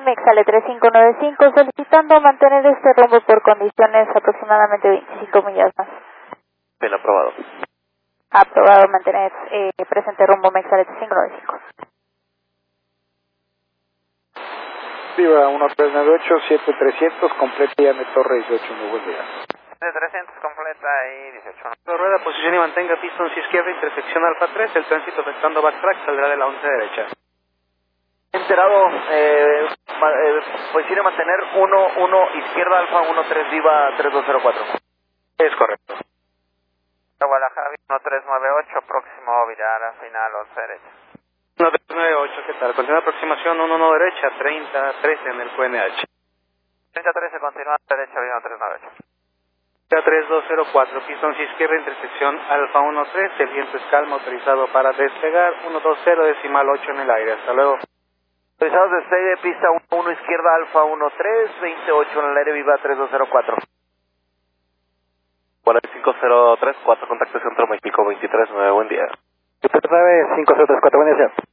Mexale 3595, solicitando mantener este rumbo por condiciones aproximadamente 25 millas más. Bien, aprobado. Aprobado mantener presente rumbo Mexale 3595. Viva 1398, 7300, completa y llame Torre 18, muy buen día. 300 completa y 18. Rueda, posición y mantenga pistón si izquierda, intersección Alfa 3, el tránsito afectando backtrack saldrá de la 11 derecha. Enterado, posición y mantener 1 izquierda, Alfa 13, Viva 3204. Es correcto. Guadalajara 1398, próximo virar final 11 derecha. 1398, ¿qué tal? Continúa aproximación 11 derecha, 3013 en el QNH. 3013, continúa derecha, viva 1398. 3204, pistón si izquierda, intersección Alfa 13, el viento es calma, autorizado para despegar, 120 decimal 8 en el aire, hasta luego. Autorizados despegue, pista 1 izquierda, Alfa 13, 28 en el aire, Viva 3204. 4503, 4, contacto Centro México 239, buen día. 503, 4, buen día.